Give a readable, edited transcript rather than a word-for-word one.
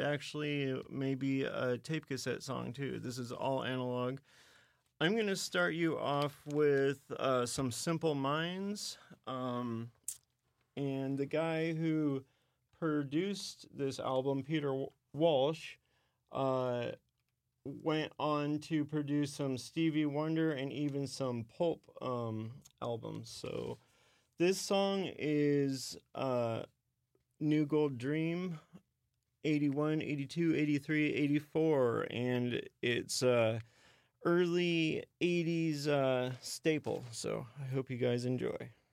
actually maybe a tape cassette song too. This is all analog. I'm going to start you off with some Simple Minds. And the guy who produced this album, Peter Walsh, went on to produce some Stevie Wonder and even some Pulp albums. So this song is New Gold Dream, 81, 82, 83, 84, and it's early 80s staple. So I hope you guys enjoy.